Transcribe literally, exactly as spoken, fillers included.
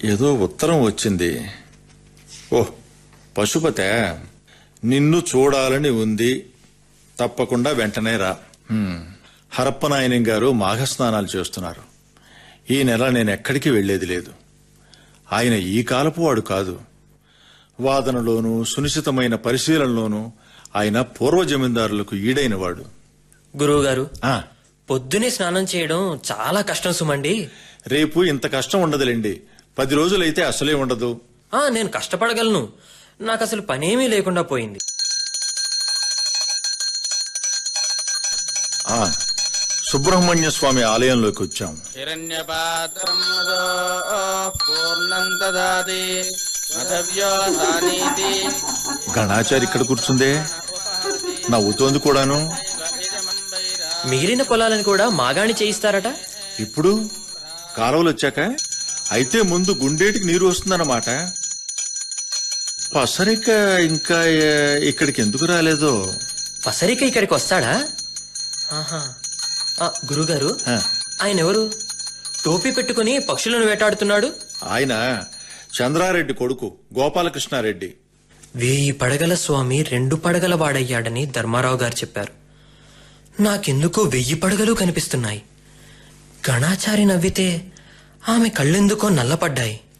ఏదో ఉత్తరం వచ్చింది. ఓహ్, పశుపతే, నిన్ను చూడాలని ఉంది, తప్పకుండా వెంటనే రా. హరప్పనాయనం గారు మాఘస్నానాలు చేస్తున్నారు. ఈ నెల నేను ఎక్కడికి వెళ్లేది లేదు. ఆయన ఈ కాలపు వాడు కాదు. వాదనలోనూ సునిశ్చితమైన పరిశీలనలోనూ ఆయన పూర్వ జమీందారులకు ఈడైనవాడు. గురువుగారు, పొద్దునే స్నానం చేయడం చాలా కష్టం సుమండి. రేపు ఇంత కష్టం ఉండదులేండి. పది రోజులైతే అసలే ఉండదు. ఆ నేను కష్టపడగలను. నాకు అసలు పనేమీ లేకుండా పోయింది. ఆ సుబ్రహ్మణ్య స్వామి ఆలయంలోకి వచ్చాం. గణాచారి ఇక్కడ కూర్చుందే, నవ్వుతోంది కూడాను. మిగిలిన పొలాలను కూడా మాగాణి చేయిస్తారట ఇప్పుడు కాలువలు వచ్చాక. అయితే ముందు గుండేటికి నీరు వస్తుందన్నమాట. పసరిక ఇంకా ఇక్కడికి ఎందుకు రాలేదో. పసరిక ఇక్కడికి వస్తాడా? గురుగారు, ఆయన ఎవరు? టోపీ పెట్టుకుని పక్షులను వేటాడుతున్నాడు. ఆయన చంద్రారెడ్డి కొడుకు గోపాలకృష్ణారెడ్డి. వెయ్యి పడగల స్వామి రెండు పడగల వాడయ్యాడని ధర్మారావు గారు చెప్పారు. నాకెందుకో వెయ్యి పడగలు కనిపిస్తున్నాయి. గణాచారి నవ్వితే ఆమె కళ్ళెందుకో నల్లపడ్డాయి.